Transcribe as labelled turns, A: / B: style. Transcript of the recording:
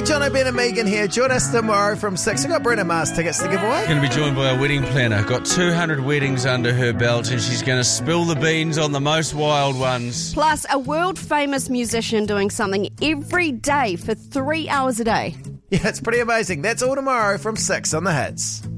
A: John O'Brien and Megan here. Join us tomorrow from 6. I've got Brenna Mars tickets to give away.
B: Going to be joined by a wedding planner. Got 200 weddings under her belt and she's going to spill the beans on the most wild ones.
C: Plus, a world-famous musician doing something every day for 3 hours a day.
A: Yeah, it's pretty amazing. That's all tomorrow from 6 on The Hits.